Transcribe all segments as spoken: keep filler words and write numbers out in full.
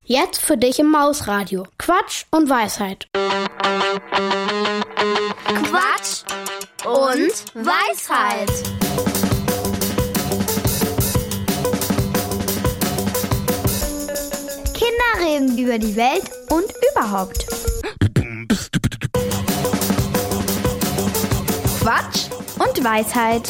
Jetzt für dich im Mausradio. Quatsch und Weisheit. Quatsch und Weisheit. Kinder reden über die Welt und überhaupt. Quatsch und Weisheit.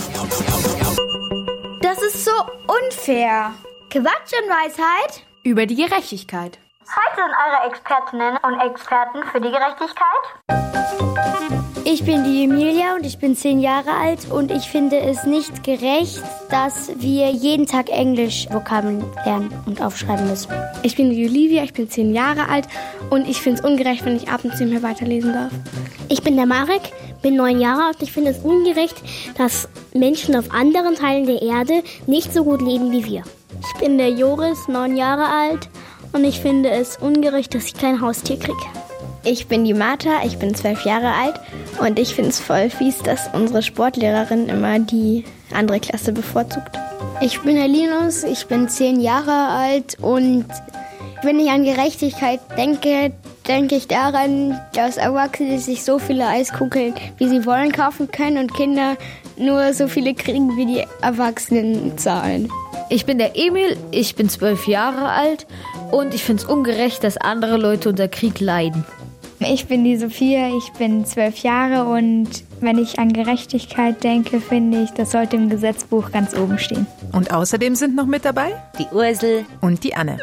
Das ist so unfair. Quatsch und Weisheit über die Gerechtigkeit. Heute sind eure Expertinnen und Experten für die Gerechtigkeit. Ich bin die Emilia und ich bin zehn Jahre alt und ich finde es nicht gerecht, dass wir jeden Tag Englisch Vokabeln lernen und aufschreiben müssen. Ich bin die Olivia, ich bin zehn Jahre alt und ich finde es ungerecht, wenn ich ab und zu mehr weiterlesen darf. Ich bin der Marek, bin neun Jahre alt und ich finde es ungerecht, dass Menschen auf anderen Teilen der Erde nicht so gut leben wie wir. Ich bin der Joris, neun Jahre alt und ich finde es ungerecht, dass ich kein Haustier kriege. Ich bin die Martha, ich bin zwölf Jahre alt und ich finde es voll fies, dass unsere Sportlehrerin immer die andere Klasse bevorzugt. Ich bin der Linus, ich bin zehn Jahre alt und wenn ich an Gerechtigkeit denke, denke ich daran, dass Erwachsene sich so viele Eiskugeln, wie sie wollen, kaufen können und Kinder nur so viele kriegen, wie die Erwachsenen zahlen. Ich bin der Emil, ich bin zwölf Jahre alt und ich finde es ungerecht, dass andere Leute unter Krieg leiden. Ich bin die Sophia, ich bin zwölf Jahre und wenn ich an Gerechtigkeit denke, finde ich, das sollte im Gesetzbuch ganz oben stehen. Und außerdem sind noch mit dabei die Ursel und die Anne.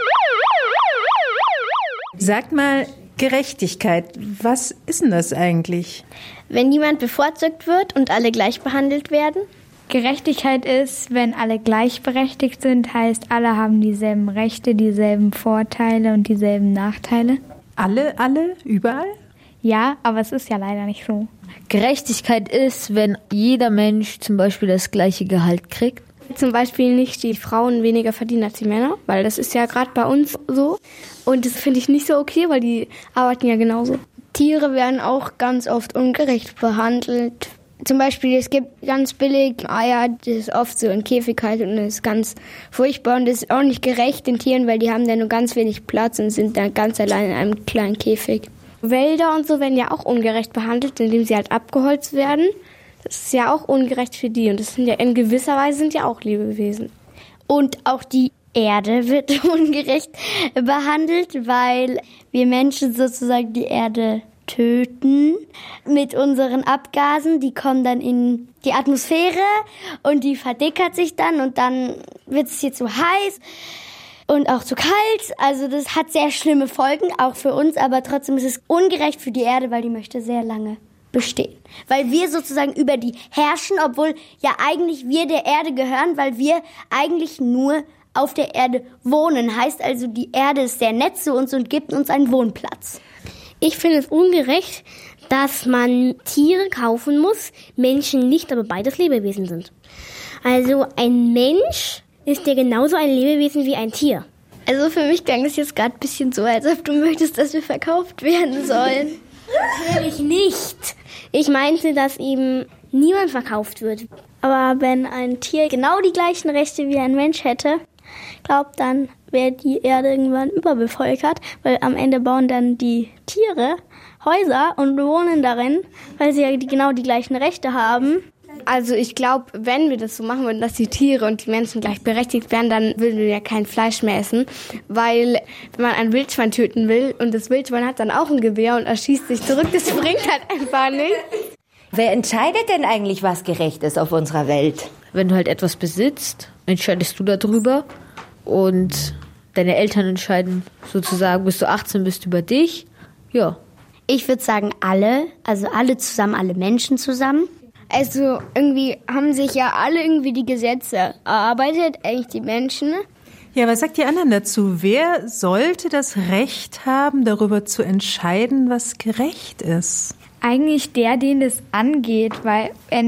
Sagt mal, Gerechtigkeit, was ist denn das eigentlich? Wenn niemand bevorzugt wird und alle gleich behandelt werden? Gerechtigkeit ist, wenn alle gleichberechtigt sind, heißt, alle haben dieselben Rechte, dieselben Vorteile und dieselben Nachteile. Alle, alle, überall? Ja, aber es ist ja leider nicht so. Gerechtigkeit ist, wenn jeder Mensch zum Beispiel das gleiche Gehalt kriegt. Zum Beispiel nicht die Frauen weniger verdienen als die Männer, weil das ist ja gerade bei uns so. Und das finde ich nicht so okay, weil die arbeiten ja genauso. Tiere werden auch ganz oft ungerecht behandelt. Zum Beispiel, es gibt ganz billig Eier, das ist oft so in Käfig halt und das ist ganz furchtbar und das ist auch nicht gerecht den Tieren, weil die haben dann nur ganz wenig Platz und sind dann ganz allein in einem kleinen Käfig. Wälder und so werden ja auch ungerecht behandelt, indem sie halt abgeholzt werden. Das ist ja auch ungerecht für die und das sind ja in gewisser Weise sind ja auch Lebewesen. Und auch die Erde wird ungerecht behandelt, weil wir Menschen sozusagen die Erde töten mit unseren Abgasen. Die kommen dann in die Atmosphäre und die verdickert sich dann und dann wird es hier zu heiß und auch zu kalt. Also das hat sehr schlimme Folgen, auch für uns, aber trotzdem ist es ungerecht für die Erde, weil die möchte sehr lange bestehen. Weil wir sozusagen über die herrschen, obwohl ja eigentlich wir der Erde gehören, weil wir eigentlich nur auf der Erde wohnen. Heißt also, die Erde ist sehr nett zu uns und gibt uns einen Wohnplatz. Ich finde es ungerecht, dass man Tiere kaufen muss, Menschen nicht, aber beides Lebewesen sind. Also ein Mensch ist ja genauso ein Lebewesen wie ein Tier. Also für mich klang es jetzt gerade ein bisschen so, als ob du möchtest, dass wir verkauft werden sollen. Natürlich nicht. Ich meinte, dass eben niemand verkauft wird. Aber wenn ein Tier genau die gleichen Rechte wie ein Mensch hätte, glaubt dann, wäre die Erde irgendwann überbevölkert, weil am Ende bauen dann die Tiere Häuser und wohnen darin, weil sie ja die, genau die gleichen Rechte haben. Also ich glaube, wenn wir das so machen würden, dass die Tiere und die Menschen gleichberechtigt wären, dann würden wir ja kein Fleisch mehr essen, weil wenn man ein Wildschwein töten will und das Wildschwein hat dann auch ein Gewehr und erschießt sich zurück, das bringt halt einfach nichts. Wer entscheidet denn eigentlich, was gerecht ist auf unserer Welt? Wenn du halt etwas besitzt, entscheidest du darüber und deine Eltern entscheiden sozusagen, bis du achtzehn bist, über dich. Ja. Ich würde sagen alle, also alle zusammen, alle Menschen zusammen. Also irgendwie haben sich ja alle irgendwie die Gesetze erarbeitet, eigentlich die Menschen. Ja, was sagt ihr anderen dazu? Wer sollte das Recht haben, darüber zu entscheiden, was gerecht ist? Eigentlich der, den es angeht, weil wenn